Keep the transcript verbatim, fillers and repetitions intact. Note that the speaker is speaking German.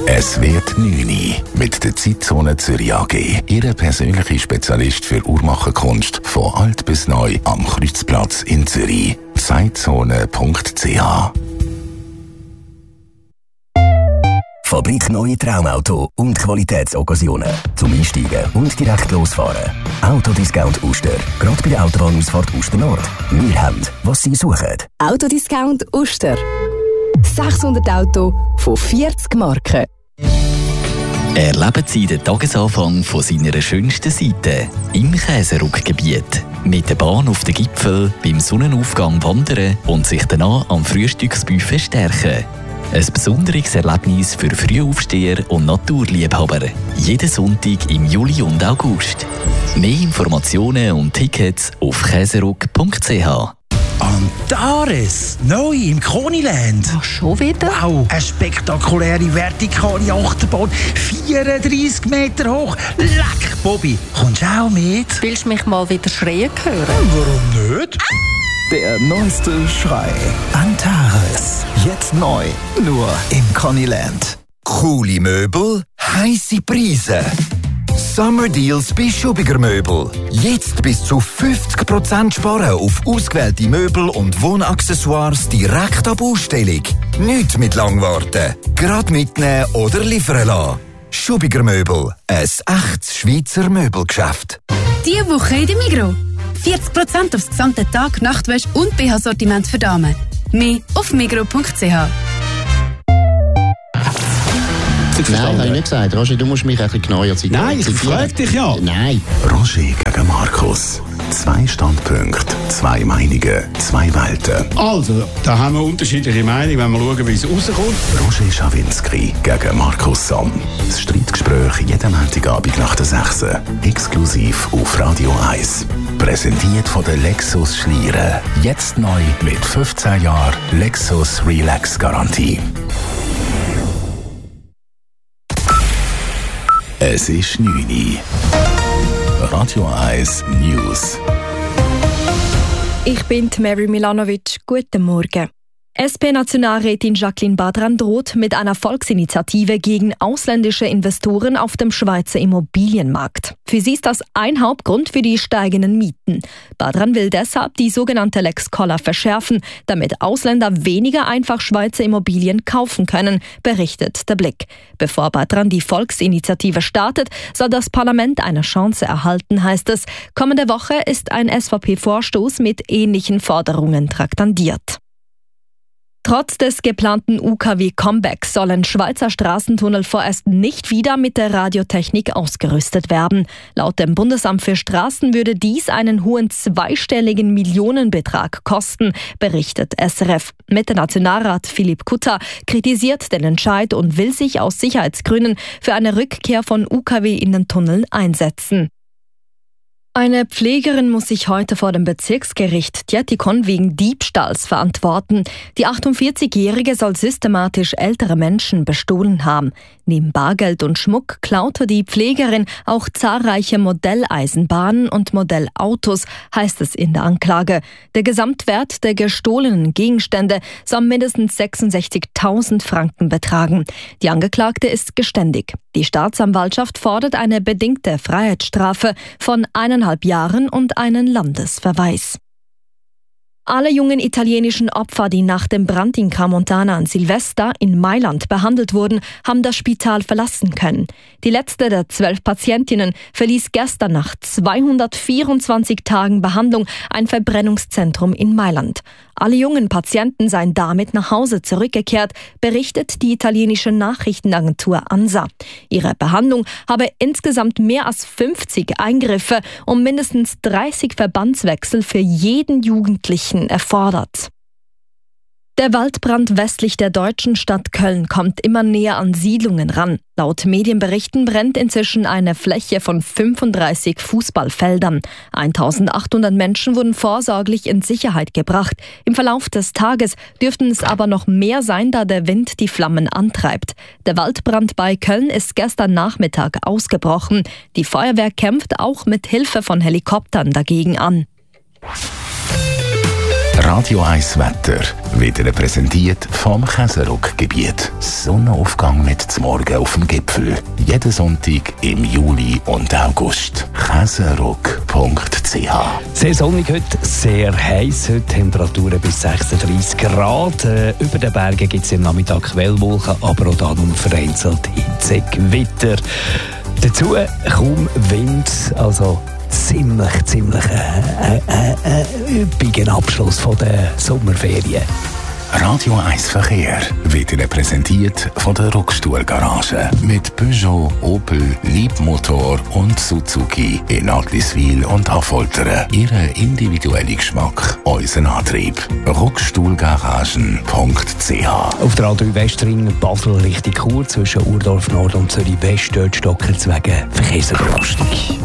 Es wird neun Uhr mit der Zeitzone Zürich A G. Ihre persönliche Spezialist für Uhrmacherkunst von alt bis neu am Kreuzplatz in Zürich. zeitzone punkt c h. Fabrik Neue Traumauto und Qualitätsoccasionen. Zum Einsteigen und direkt losfahren. Autodiscount Uster. Gerade bei der Autobahnausfahrt Uster Nord. Wir haben, was Sie suchen. Autodiscount Uster. sechshundert Autos von vierzig Marken. Erleben Sie den Tagesanfang von seiner schönsten Seite im Käseruckgebiet. Mit der Bahn auf den Gipfel, beim Sonnenaufgang wandern und sich danach am Frühstücksbuffet stärken. Ein besonderes Erlebnis für Frühaufsteher und Naturliebhaber. Jeden Sonntag im Juli und August. Mehr Informationen und Tickets auf käseruck punkt c h. Antares, neu im Koniland. Ach, schon wieder? Wow, eine spektakuläre vertikale Achterbahn, vierunddreissig Meter hoch. Leck, Bobby, kommst du auch mit? Willst du mich mal wieder schreien hören? Warum nicht? Der neueste Schrei. Antares. Jetzt neu. Nur im Koniland. Coole Möbel, heisse Preise. Summer Deals bei Schubiger Möbel. Jetzt bis zu fünfzig Prozent sparen auf ausgewählte Möbel und Wohnaccessoires direkt ab Ausstellung. Nicht mit Langwarten. Gerade mitnehmen oder liefern lassen. Schubiger Möbel. Ein echtes Schweizer Möbelgeschäft. Diese Woche in der Migros. vierzig Prozent aufs gesamte Tag, Nachtwäsche und B H-Sortiment für Damen. Mehr auf migros punkt c h. Nein, habe ich nicht gesagt. Roger, du musst mich ein bisschen genauer zitieren. Nein, ich frage dich ja. Nein. Roger gegen Markus. Zwei Standpunkte, zwei Meinungen, zwei Welten. Also, da haben wir unterschiedliche Meinungen, wenn wir schauen, wie es rauskommt. Roger Schawinski gegen Markus Somm. Das Streitgespräch jeden Montagabend nach der sechs. Exklusiv auf Radio eins. Präsentiert von der Lexus Schlieren. Jetzt neu mit fünfzehn Jahren Lexus Relax Garantie. Es ist neun Uhr. Radio eins News. Ich bin Mary Milanovic. Guten Morgen. S P-Nationalrätin Jacqueline Badran droht mit einer Volksinitiative gegen ausländische Investoren auf dem Schweizer Immobilienmarkt. Für sie ist das ein Hauptgrund für die steigenden Mieten. Badran will deshalb die sogenannte Lex Koller verschärfen, damit Ausländer weniger einfach Schweizer Immobilien kaufen können, berichtet der Blick. Bevor Badran die Volksinitiative startet, soll das Parlament eine Chance erhalten, heißt es. Kommende Woche ist ein S V P-Vorstoß mit ähnlichen Forderungen traktandiert. Trotz des geplanten U K W-Comebacks sollen Schweizer Straßentunnel vorerst nicht wieder mit der Radiotechnik ausgerüstet werden. Laut dem Bundesamt für Straßen würde dies einen hohen zweistelligen Millionenbetrag kosten, berichtet S R F. Mitte-Nationalrat Philipp Kutter kritisiert den Entscheid und will sich aus Sicherheitsgründen für eine Rückkehr von U K W in den Tunnel einsetzen. Eine Pflegerin muss sich heute vor dem Bezirksgericht Dietikon wegen Diebstahls verantworten. Die achtundvierzigjährige soll systematisch ältere Menschen bestohlen haben. Neben Bargeld und Schmuck klaute die Pflegerin auch zahlreiche Modelleisenbahnen und Modellautos, heißt es in der Anklage. Der Gesamtwert der gestohlenen Gegenstände soll mindestens sechsundsechzigtausend Franken betragen. Die Angeklagte ist geständig. Die Staatsanwaltschaft fordert eine bedingte Freiheitsstrafe von eineinhalb Jahren und einen Landesverweis. Alle jungen italienischen Opfer, die nach dem Brand in Crans-Montana an Silvester in Mailand behandelt wurden, haben das Spital verlassen können. Die letzte der zwölf Patientinnen verließ gestern nach zweihundertvierundzwanzig Tagen Behandlung ein Verbrennungszentrum in Mailand. Alle jungen Patienten seien damit nach Hause zurückgekehrt, berichtet die italienische Nachrichtenagentur ANSA. Ihre Behandlung habe insgesamt mehr als fünfzig Eingriffe und mindestens dreißig Verbandswechsel für jeden Jugendlichen erfordert. Der Waldbrand westlich der deutschen Stadt Köln kommt immer näher an Siedlungen ran. Laut Medienberichten brennt inzwischen eine Fläche von fünfunddreißig Fußballfeldern. eintausendachthundert Menschen wurden vorsorglich in Sicherheit gebracht. Im Verlauf des Tages dürften es aber noch mehr sein, da der Wind die Flammen antreibt. Der Waldbrand bei Köln ist gestern Nachmittag ausgebrochen. Die Feuerwehr kämpft auch mit Hilfe von Helikoptern dagegen an. Radio eins Wetter wird Ihnen präsentiert vom Käseruck-Gebiet. Sonnenaufgang mit zum Morgen auf dem Gipfel. Jeden Sonntag im Juli und August. käseruck punkt c h. Sehr sonnig heute, sehr heiß heute, Temperaturen bis sechsunddreissig Grad. Äh, über den Bergen gibt es im Nachmittag Quellwolken, aber auch da nur vereinzelt Hitzegewitter. Dazu kaum Wind, also ziemlich, ziemlich äh, äh, äh, üppigen Abschluss von der Sommerferien. Radio eins Verkehr wird Ihnen präsentiert von der Ruckstuhl-Garage. Mit Peugeot, Opel, Leapmotor und Suzuki in Agliswil und Affoltern. Ihren individuellen Geschmack, unseren Antrieb. ruckstuhlgaragen punkt c h. Auf der A drei Westring Basel Richtung Chur zwischen Urdorf Nord und Zürich West, dort stockert es wegen Verkehrsüberlastung.